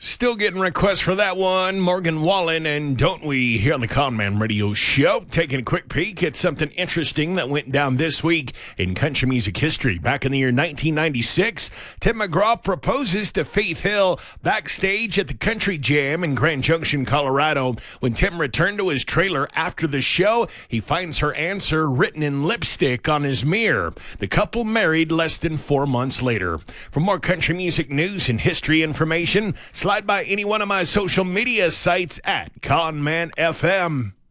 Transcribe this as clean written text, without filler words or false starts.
Still getting requests for that one. Morgan Wallen and Don't We here on the Conman Radio Show. Taking a quick peek at something interesting that went down this week in country music history. Back in the year 1996, Tim McGraw proposes to Faith Hill backstage at the Country Jam in Grand Junction, Colorado. When Tim returned to his trailer after the show, he finds her answer written in lipstick on his mirror. The couple married less than 4 months later. For more country music news and history information, slide by any one of my social media sites at Conman FM.